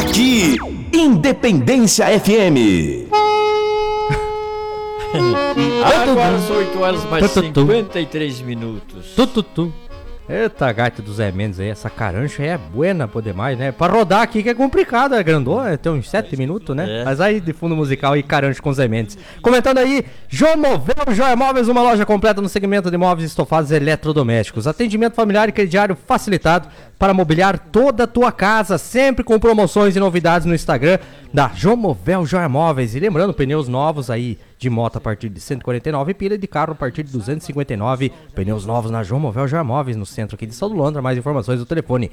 Aqui, Independência FM. Agora são 8 horas mais 53 minutos. Eita, gaita do Zé Mendes aí, essa carancha aí é buena por demais, né? Pra rodar aqui que é complicado, é grandona, tem uns 7 minutos, né? É. Mas aí de fundo musical e carancha com Zé Mendes. Comentando aí, Jomovel Joia Móveis, uma loja completa no segmento de móveis estofados e eletrodomésticos. Atendimento familiar e crediário facilitado para mobiliar toda a tua casa, sempre com promoções e novidades no Instagram da Jomovel Joia Móveis. E lembrando, pneus novos aí de moto a partir de 149 e pilha de carro a partir de 259. Pneus novos na Jomovel Joia Móveis, no centro aqui de São Londra. Mais informações do telefone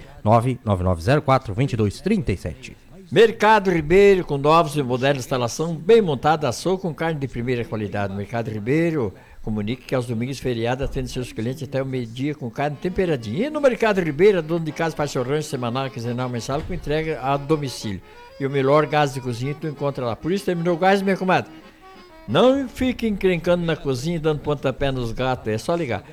99904-2237. Mercado Ribeiro, com novos e modernos instalação, bem montada, açougue com carne de primeira qualidade. Mercado Ribeiro comunica que aos domingos e feriados atende seus clientes até o meio-dia com carne temperadinha. E no Mercado Ribeiro, a dono de casa faz seu rancho semanal, quinzenal, mensal com entrega a domicílio. E o melhor gás de cozinha tu encontra lá. Por isso terminou o gás, minha comadre. Não fique encrencando na cozinha e dando pontapé nos gatos, é só ligar.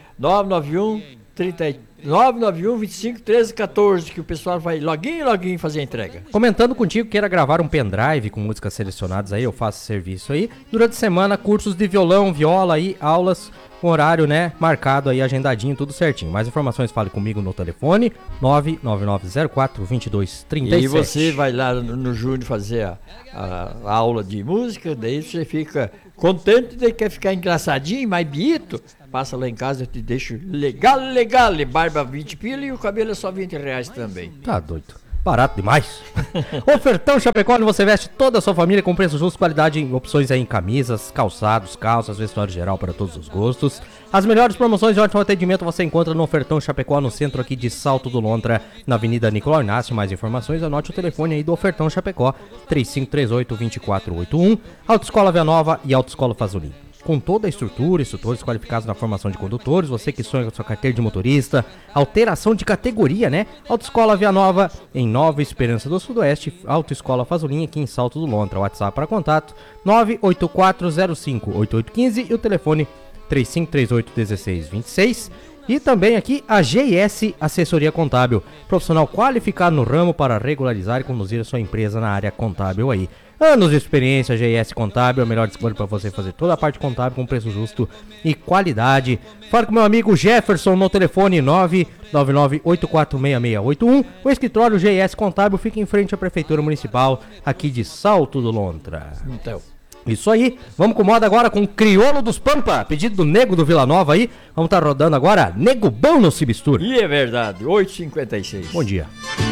991 25 13 14, que o pessoal vai loguinho fazer a entrega. Comentando contigo, queira gravar um pendrive com músicas selecionadas aí, eu faço serviço aí. Durante a semana, cursos de violão, viola aí, aulas com horário, né, marcado aí, agendadinho, tudo certinho. Mais informações, fale comigo no telefone 99904-2237. E você vai lá no Júnior fazer a aula de música, daí você fica contente, daí quer ficar engraçadinho, mais bonito. Passa lá em casa, eu te deixo legal, barba 20 pila e o cabelo é só R$20 também. Tá doido. Barato demais. Ofertão Chapecó, onde você veste toda a sua família com preço justo, qualidade em opções aí em camisas, calçados, calças, vestuário geral para todos os gostos. As melhores promoções e ótimo atendimento você encontra no Ofertão Chapecó, no centro aqui de Salto do Lontra, na Avenida Nicolau Inácio. Mais informações, anote o telefone aí do Ofertão Chapecó, 3538-2481, Autoescola Via Nova e Autoescola Fazolin. Com toda a estrutura, instrutores qualificados na formação de condutores, você que sonha com a sua carteira de motorista, alteração de categoria, né? Autoescola Via Nova, em Nova Esperança do Sudoeste, Autoescola Fazolin, aqui em Salto do Lontra. WhatsApp para contato, 984058815 e o telefone 3538-1626. E também aqui a GS Assessoria Contábil, profissional qualificado no ramo para regularizar e conduzir a sua empresa na área contábil aí. Anos de experiência, GS Contábil, a melhor escolha para você fazer toda a parte contábil com preço justo e qualidade. Fala com meu amigo Jefferson no telefone 999846681. O escritório GS Contábil fica em frente à Prefeitura Municipal aqui de Salto do Lontra. Então, isso aí, vamos com moda agora com Crioulo dos Pampa, pedido do Nego do Vila Nova aí. Vamos estar rodando agora, Nego Bom no Se Mistura. e é verdade, 8h56. Bom dia.